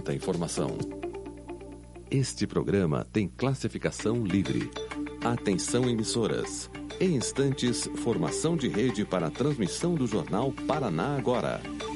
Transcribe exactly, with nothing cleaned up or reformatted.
muita informação. Este programa tem classificação livre. Atenção, emissoras. Em instantes, formação de rede para a transmissão do Jornal Paraná Agora.